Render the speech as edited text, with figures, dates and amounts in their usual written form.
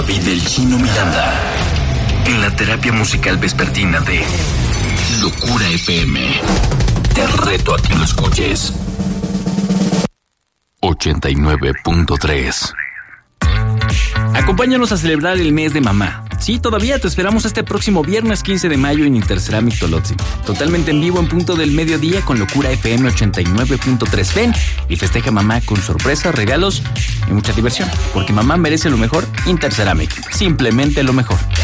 David el Chino Miranda, en la terapia musical vespertina de Locura FM. Te reto a que lo escuches. 89.3. Acompáñanos a celebrar el mes de mamá. Sí, todavía te esperamos este próximo viernes 15 de mayo en Interceramic Tolotzi. Totalmente en vivo en punto del mediodía con Locura FM 89.3. Ven y festeja a mamá con sorpresas, regalos y mucha diversión. Porque mamá merece lo mejor. Interceramic, simplemente lo mejor.